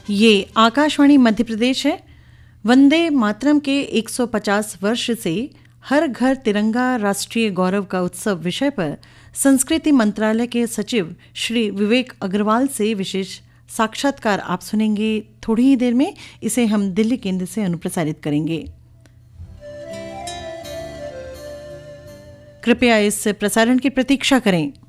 ये आकाशवाणी मध्य प्रदेश है। वंदे मातरम के 150 वर्ष से हर घर तिरंगा राष्ट्रीय गौरव का उत्सव विषय पर संस्कृति मंत्रालय के सचिव श्री विवेक अग्रवाल से विशेष साक्षात्कार आप सुनेंगे। थोड़ी ही देर में इसे हम दिल्ली केंद्र से अनुप्रसारित करेंगे। कृपया इस प्रसारण की प्रतीक्षा करें।